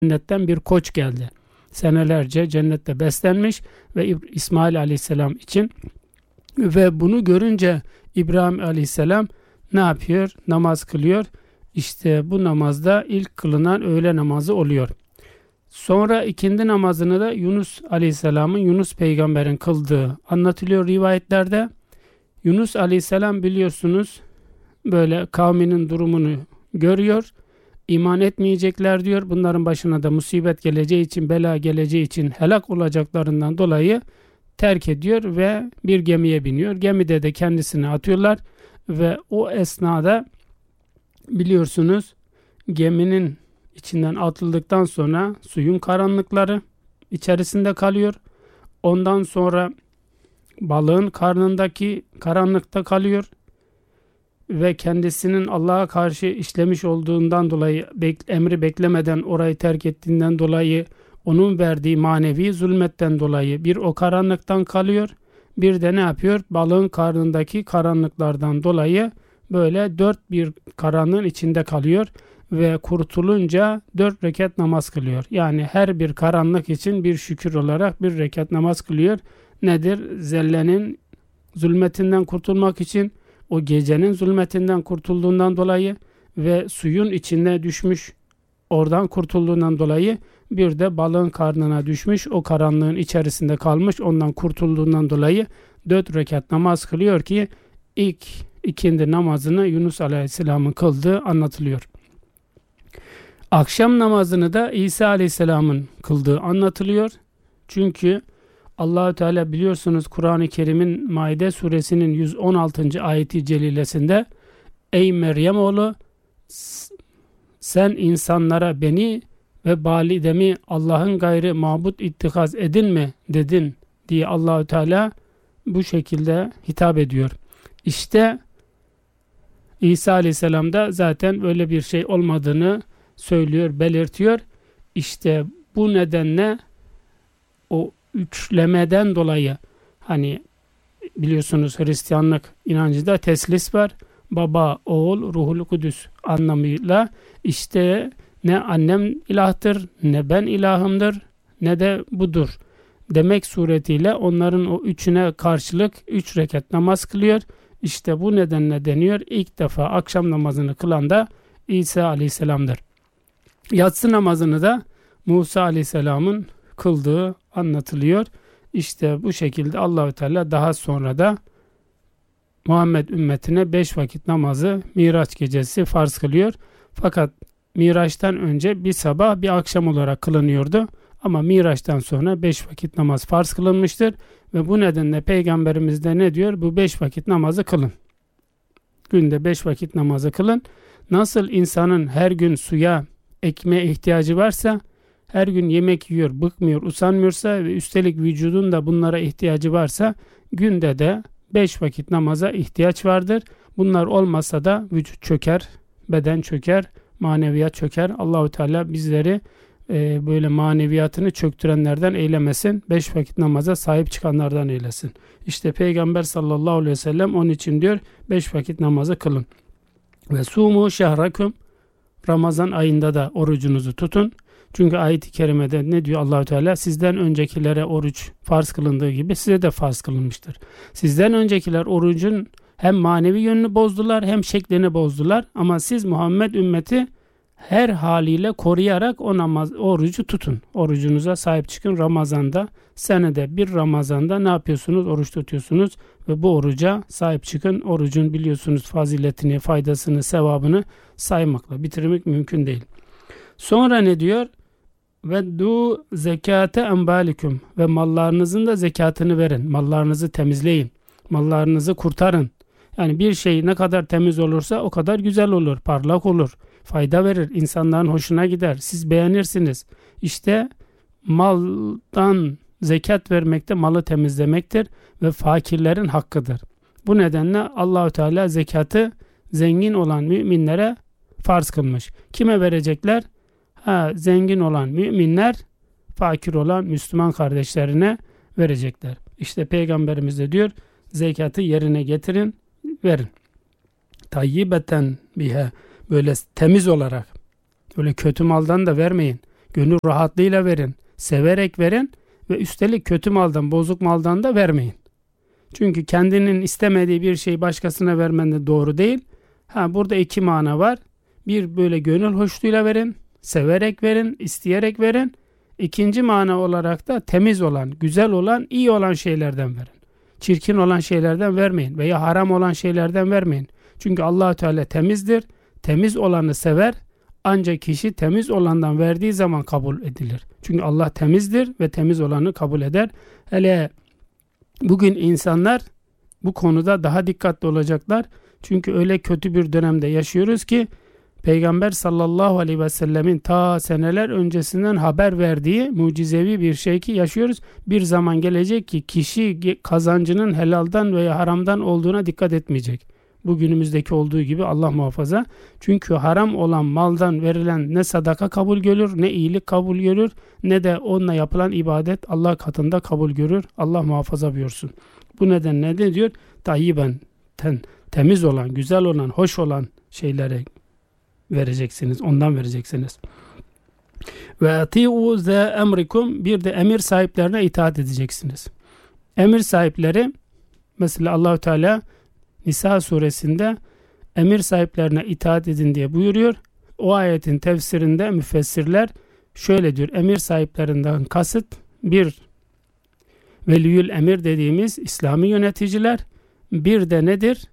cennetten bir koç geldi. Senelerce cennette beslenmiş ve İsmail Aleyhisselam için ve bunu görünce İbrahim Aleyhisselam ne yapıyor? Namaz kılıyor. İşte bu namazda ilk kılınan öğle namazı oluyor. Sonra ikindi namazını da Yunus Aleyhisselam'ın, Yunus peygamberin kıldığı anlatılıyor rivayetlerde. Yunus Aleyhisselam biliyorsunuz böyle kavminin durumunu görüyor. İman etmeyecekler diyor. Bunların başına da musibet geleceği için, bela geleceği için helak olacaklarından dolayı terk ediyor ve bir gemiye biniyor. Gemide de kendisini atıyorlar ve o esnada biliyorsunuz geminin içinden atıldıktan sonra suyun karanlıkları içerisinde kalıyor. Ondan sonra balığın karnındaki karanlıkta kalıyor ve kendisinin Allah'a karşı işlemiş olduğundan dolayı, emri beklemeden orayı terk ettiğinden dolayı, onun verdiği manevi zulmetten dolayı bir o karanlıktan kalıyor. Bir de ne yapıyor? Balığın karnındaki karanlıklardan dolayı böyle bir karanlığın içinde kalıyor ve kurtulunca 4 rekat namaz kılıyor. Yani her bir karanlık için bir şükür olarak 1 rekat namaz kılıyor. Nedir? Zellenin zulmetinden kurtulmak için, o gecenin zulmetinden kurtulduğundan dolayı ve suyun içine düşmüş, oradan kurtulduğundan dolayı, bir de balığın karnına düşmüş, o karanlığın içerisinde kalmış, ondan kurtulduğundan dolayı 4 rekat namaz kılıyor ki ilk ikindi namazını Yunus Aleyhisselam'ın kıldığı anlatılıyor. Akşam namazını da İsa Aleyhisselam'ın kıldığı anlatılıyor. Çünkü Allah-u Teala biliyorsunuz Kur'an-ı Kerim'in Maide suresinin 116. ayeti celilesinde "Ey Meryem oğlu, sen insanlara beni ve validemi Allah'ın gayrı mabut ittikaz edinme dedin" diye Allah-u Teala bu şekilde hitap ediyor. İşte İsa Aleyhisselam da zaten öyle bir şey olmadığını söylüyor, belirtiyor. İşte bu nedenle o üçlemeden dolayı, hani biliyorsunuz Hristiyanlık inancında teslis var. Baba, oğul, ruhul kudüs anlamıyla işte ne annem ilahtır, ne ben ilahımdır, ne de budur demek suretiyle onların o üçüne karşılık 3 rekat namaz kılıyor. İşte bu nedenle deniyor ilk defa akşam namazını kılan da İsa Aleyhisselam'dır. Yatsı namazını da Musa Aleyhisselam'ın kıldığı anlatılıyor. İşte bu şekilde Allahü Teala daha sonra da Muhammed ümmetine 5 vakit namazı Miraç gecesi farz kılıyor. Fakat Miraç'tan önce bir sabah bir akşam olarak kılınıyordu. Ama Miraç'tan sonra 5 vakit namaz farz kılınmıştır. Ve bu nedenle Peygamberimiz de ne diyor? Bu 5 vakit namazı kılın. Günde 5 vakit namazı kılın. Nasıl insanın her gün suya, ekmeğe ihtiyacı varsa, her gün yemek yiyor, bıkmıyor, usanmıyorsa ve üstelik vücudun da bunlara ihtiyacı varsa, günde de 5 vakit namaza ihtiyaç vardır. Bunlar olmasa da vücut çöker, beden çöker, maneviyat çöker. Allahu Teala bizleri böyle maneviyatını çöktürenlerden eylemesin. 5 vakit namaza sahip çıkanlardan eylesin. İşte Peygamber sallallahu aleyhi ve sellem onun için diyor 5 vakit namazı kılın. Ve sumu şehrakum, Ramazan ayında da orucunuzu tutun. Çünkü ayet-i kerimede ne diyor Allahu Teala? Sizden öncekilere oruç farz kılındığı gibi size de farz kılınmıştır. Sizden öncekiler orucun hem manevi yönünü bozdular hem şeklini bozdular. Ama siz Muhammed ümmeti her haliyle koruyarak o orucu tutun. Orucunuza sahip çıkın. Ramazan'da, senede bir Ramazan'da ne yapıyorsunuz? Oruç tutuyorsunuz ve bu oruca sahip çıkın. Orucun biliyorsunuz faziletini, faydasını, sevabını saymakla bitirmek mümkün değil. Sonra ne diyor? Veddu zekate embalikum, ve mallarınızın da zekatını verin. Mallarınızı temizleyin. Mallarınızı kurtarın. Yani bir şey ne kadar temiz olursa o kadar güzel olur, parlak olur, fayda verir, insanların hoşuna gider. Siz beğenirsiniz. İşte maldan zekat vermek de malı temizlemektir ve fakirlerin hakkıdır. Bu nedenle Allahu Teala zekatı zengin olan müminlere farz kılmış. Kime verecekler? Zengin olan müminler fakir olan Müslüman kardeşlerine verecekler. İşte Peygamberimiz de diyor zekatı yerine getirin, verin. Tayyibeten bihe, böyle temiz olarak, öyle kötü maldan da vermeyin. Gönül rahatlığıyla verin. Severek verin ve üstelik kötü maldan, bozuk maldan da vermeyin. Çünkü kendinin istemediği bir şeyi başkasına vermen de doğru değil. Burada iki mana var. Bir, böyle gönül hoşluğuyla verin, severek verin, isteyerek verin. İkinci mana olarak da temiz olan, güzel olan, iyi olan şeylerden verin. Çirkin olan şeylerden vermeyin veya haram olan şeylerden vermeyin. Çünkü Allah-u Teala temizdir. Temiz olanı sever. Ancak kişi temiz olandan verdiği zaman kabul edilir. Çünkü Allah temizdir ve temiz olanı kabul eder. Hele bugün insanlar bu konuda daha dikkatli olacaklar. Çünkü öyle kötü bir dönemde yaşıyoruz ki Peygamber sallallahu aleyhi ve sellemin ta seneler öncesinden haber verdiği mucizevi bir şey ki yaşıyoruz. Bir zaman gelecek ki kişi kazancının helaldan veya haramdan olduğuna dikkat etmeyecek. Bugünümüzdeki olduğu gibi, Allah muhafaza. Çünkü haram olan maldan verilen ne sadaka kabul görür, ne iyilik kabul görür, ne de onunla yapılan ibadet Allah katında kabul görür. Allah muhafaza buyursun. Bu nedenle ne diyor? Tayyiben, temiz olan, güzel olan, hoş olan şeylere vereceksiniz. Ondan vereceksiniz. Ve ati'u ze emrikum, bir de emir sahiplerine itaat edeceksiniz. Emir sahipleri, mesela Allahu Teala Nisa suresinde emir sahiplerine itaat edin diye buyuruyor. O ayetin tefsirinde müfessirler şöyle diyor. Emir sahiplerinden kasıt, bir, veliyül emir dediğimiz İslami yöneticiler, bir de nedir?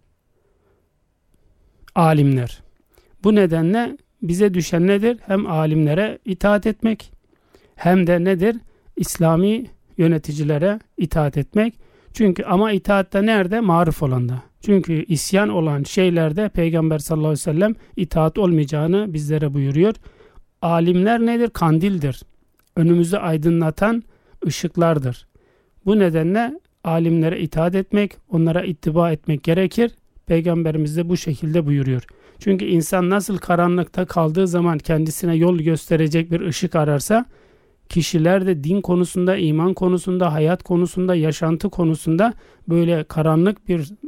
Alimler. Bu nedenle bize düşen nedir? Hem alimlere itaat etmek, hem de nedir? İslami yöneticilere itaat etmek. Çünkü ama itaat da nerede? Maruf olanda. Çünkü isyan olan şeylerde Peygamber sallallahu aleyhi ve sellem itaat olmayacağını bizlere buyuruyor. Alimler nedir? Kandildir. Önümüzü aydınlatan ışıklardır. Bu nedenle alimlere itaat etmek, onlara ittiba etmek gerekir. Peygamberimiz de bu şekilde buyuruyor. Çünkü insan nasıl karanlıkta kaldığı zaman kendisine yol gösterecek bir ışık ararsa, kişiler de din konusunda, iman konusunda, hayat konusunda, yaşantı konusunda böyle karanlık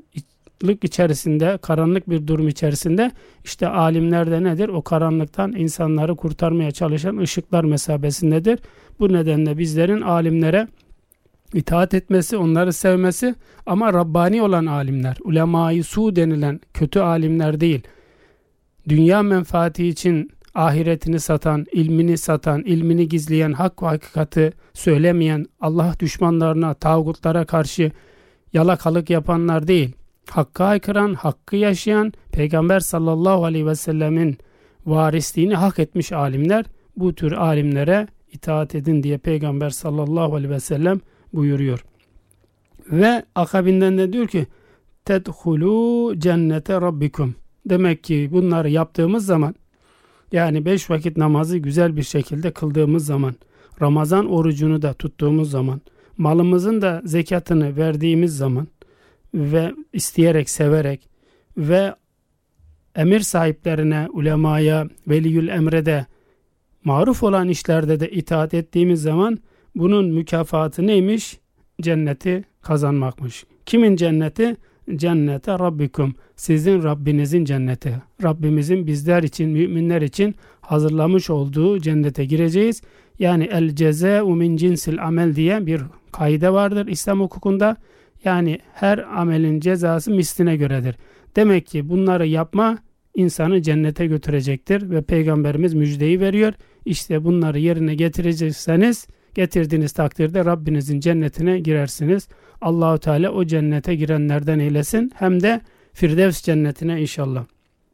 bir durum içerisinde, işte alimler de nedir? O karanlıktan insanları kurtarmaya çalışan ışıklar mesabesindedir. Bu nedenle bizlerin alimlere itaat etmesi, onları sevmesi, ama Rabbani olan alimler, ulema-i su denilen kötü alimler değil, dünya menfaati için ahiretini satan, ilmini satan, ilmini gizleyen, hak ve hakikati söylemeyen, Allah düşmanlarına, tağutlara karşı yalakalık yapanlar değil, hakkı haykıran, hakkı yaşayan, Peygamber sallallahu aleyhi ve sellemin varisliğini hak etmiş alimler, bu tür alimlere itaat edin diye Peygamber sallallahu aleyhi ve sellem buyuruyor. Ve akabinden de diyor ki tedhulu cennete rabbikum. Demek ki bunları yaptığımız zaman, yani 5 vakit namazı güzel bir şekilde kıldığımız zaman, Ramazan orucunu da tuttuğumuz zaman, malımızın da zekatını verdiğimiz zaman ve isteyerek, severek ve emir sahiplerine, ulemaya, veliyül emre de, maruf olan işlerde de itaat ettiğimiz zaman bunun mükafatı neymiş? Cenneti kazanmakmış. Kimin cenneti? Cennete Rabbikum. Sizin Rabbinizin cenneti. Rabbimizin bizler için, müminler için hazırlamış olduğu cennete gireceğiz. Yani el cezâ'u min cinsil amel diye bir kaide vardır İslam hukukunda. Yani her amelin cezası misline göredir. Demek ki bunları yapma insanı cennete götürecektir ve Peygamberimiz müjdeyi veriyor. İşte bunları yerine getirecekseniz, getirdiğiniz takdirde Rabbinizin cennetine girersiniz. Allahu Teala o cennete girenlerden eylesin. Hem de Firdevs cennetine inşallah.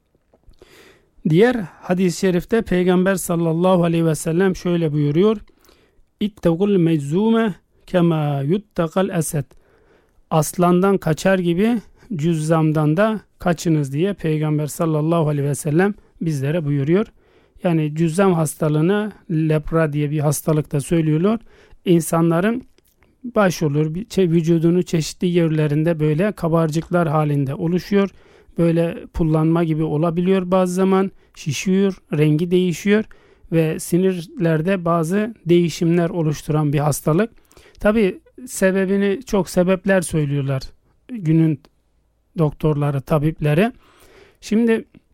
Diğer hadis-i şerifte Peygamber sallallahu aleyhi ve sellem şöyle buyuruyor. İttegul meczume kema yuttakal esed. Aslandan kaçar gibi cüzzamdan da kaçınız diye Peygamber sallallahu aleyhi ve sellem bizlere buyuruyor. Yani cüzzam hastalığına lepra diye bir hastalıkta söylüyorlar. İnsanların başvurur, vücudunu çeşitli yerlerinde böyle kabarcıklar halinde oluşuyor. Böyle pullanma gibi olabiliyor bazı zaman, şişiyor, rengi değişiyor ve sinirlerde bazı değişimler oluşturan bir hastalık. Tabi sebebini çok sebepler söylüyorlar günün doktorları, tabipleri. Şimdi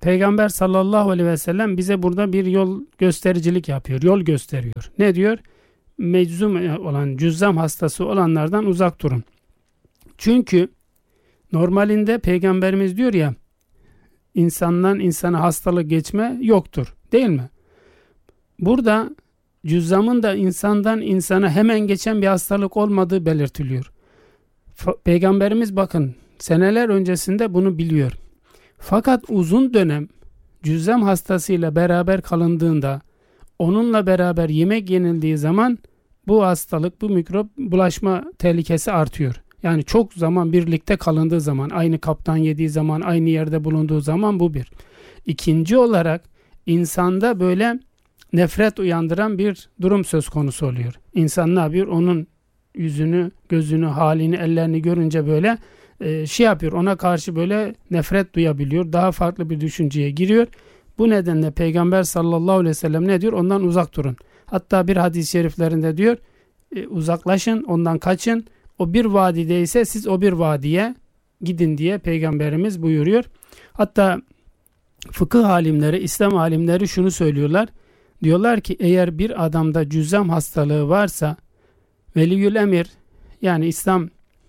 Peygamber sallallahu aleyhi ve sellem bize burada bir yol göstericilik yapıyor. Yol gösteriyor. Ne diyor? Meczum olan, cüzzam hastası olanlardan uzak durun. Çünkü normalinde Peygamberimiz diyor ya, insandan insana hastalık geçme yoktur. Değil mi? Burada cüzzamın da insandan insana hemen geçen bir hastalık olmadığı belirtiliyor. Peygamberimiz bakın seneler öncesinde bunu biliyor. Fakat uzun dönem cüzzam hastasıyla beraber kalındığında, onunla beraber yemek yenildiği zaman bu hastalık, bu mikrop bulaşma tehlikesi artıyor. Yani çok zaman birlikte kalındığı zaman, aynı kaptan yediği zaman, aynı yerde bulunduğu zaman bu bir. İkinci olarak insanda böyle nefret uyandıran bir durum söz konusu oluyor. İnsan ne yapıyor? Onun yüzünü, gözünü, halini, ellerini görünce böyle yapıyor. Ona karşı böyle nefret duyabiliyor. Daha farklı bir düşünceye giriyor. Bu nedenle Peygamber sallallahu aleyhi ve sellem ne diyor? Ondan uzak durun. Hatta bir hadis-i şeriflerinde diyor, uzaklaşın, ondan kaçın. O bir vadideyse siz o bir vadiye gidin diye Peygamberimiz buyuruyor. Hatta fıkıh alimleri, İslam alimleri şunu söylüyorlar. Diyorlar ki eğer bir adamda cüzzam hastalığı varsa veliyül emir, yani İslam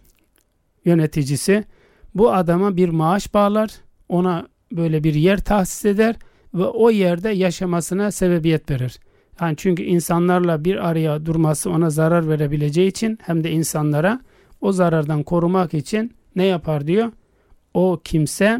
yöneticisi bu adama bir maaş bağlar, ona böyle bir yer tahsis eder ve o yerde yaşamasına sebebiyet verir. Yani çünkü insanlarla bir araya durması ona zarar verebileceği için, hem de insanlara o zarardan korumak için ne yapar diyor? O kimse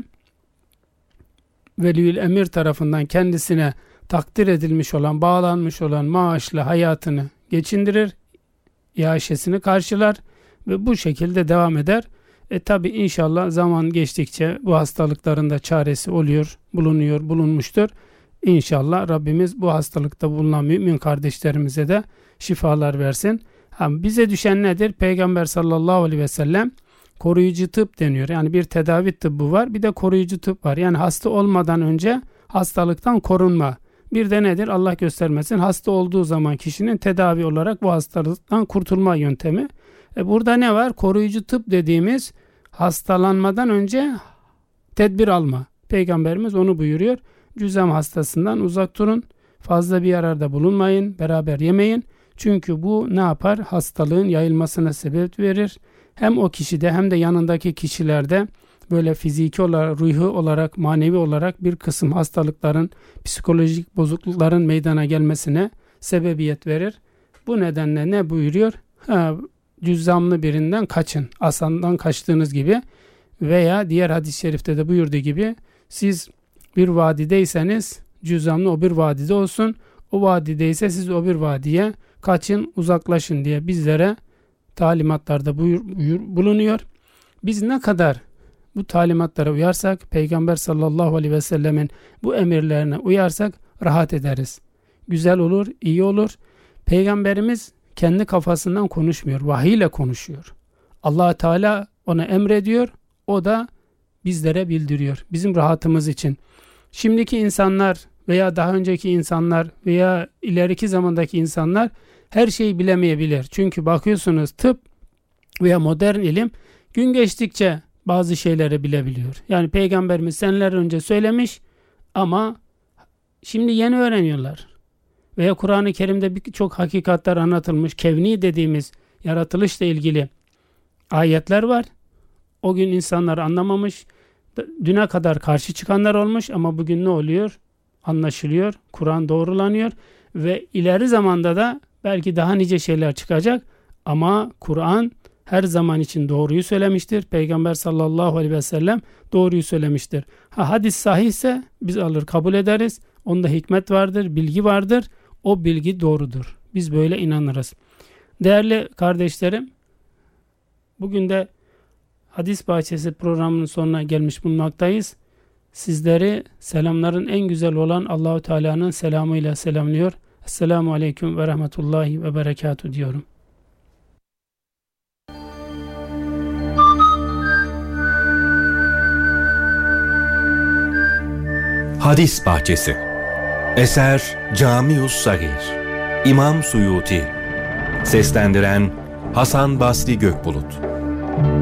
veliyül emir tarafından kendisine takdir edilmiş olan, bağlanmış olan maaşla hayatını geçindirir, iaşesini karşılar ve bu şekilde devam eder. Tabi inşallah zaman geçtikçe bu hastalıkların da çaresi oluyor, bulunmuştur. İnşallah Rabbimiz bu hastalıkta bulunan mümin kardeşlerimize de şifalar versin. Bize düşen nedir? Peygamber sallallahu aleyhi ve sellem koruyucu tıp deniyor. Yani bir tedavi tıbbı var, bir de koruyucu tıp var. Yani hasta olmadan önce hastalıktan korunma. Bir de nedir? Allah göstermesin, hasta olduğu zaman kişinin tedavi olarak bu hastalıktan kurtulma yöntemi. Burada ne var? Koruyucu tıp dediğimiz hastalanmadan önce tedbir alma. Peygamberimiz onu buyuruyor. Cüzzam hastasından uzak durun. Fazla bir yararda bulunmayın. Beraber yemeyin. Çünkü bu ne yapar? Hastalığın yayılmasına sebep verir. Hem o kişide hem de yanındaki kişilerde böyle fiziki olarak, ruhi olarak, manevi olarak bir kısım hastalıkların, psikolojik bozuklukların meydana gelmesine sebebiyet verir. Bu nedenle ne buyuruyor? Cüzzamlı birinden kaçın. Asandan kaçtığınız gibi, veya diğer hadis-i şerifte de buyurduğu gibi siz bir vadideyseniz cüzzamlı o bir vadide olsun. O vadideyse siz o bir vadiye kaçın, uzaklaşın diye bizlere talimatlarda bulunuyor. Biz ne kadar bu talimatlara uyarsak, Peygamber sallallahu aleyhi ve sellemin bu emirlerine uyarsak rahat ederiz. Güzel olur, iyi olur. Peygamberimiz kendi kafasından konuşmuyor, vahiy ile konuşuyor. Allah Teala ona emrediyor, o da bizlere bildiriyor. Bizim rahatımız için. Şimdiki insanlar veya daha önceki insanlar veya ileriki zamandaki insanlar her şeyi bilemeyebilir. Çünkü bakıyorsunuz tıp veya modern ilim gün geçtikçe bazı şeyleri bilebiliyor. Yani Peygamberimiz seneler önce söylemiş ama şimdi yeni öğreniyorlar. Veya Kur'an-ı Kerim'de birçok hakikatler anlatılmış. Kevni dediğimiz yaratılışla ilgili ayetler var. O gün insanlar anlamamış. Düne kadar karşı çıkanlar olmuş ama bugün ne oluyor? Anlaşılıyor. Kur'an doğrulanıyor ve ileri zamanda da belki daha nice şeyler çıkacak ama Kur'an her zaman için doğruyu söylemiştir. Peygamber sallallahu aleyhi ve sellem doğruyu söylemiştir. Hadis sahihse biz alır kabul ederiz. Onda hikmet vardır, bilgi vardır. O bilgi doğrudur. Biz böyle inanırız. Değerli kardeşlerim, bugün de Hadis Bahçesi programının sonuna gelmiş bulunmaktayız. Sizleri selamların en güzel olan Allahu Teala'nın selamıyla selamlıyor. Esselamu Aleyküm ve Rahmetullahi ve Berekatuhu diyorum. Hadis Bahçesi. Eser Camius Sagir. İmam Suyuti. Seslendiren Hasan Basri Gökbulut.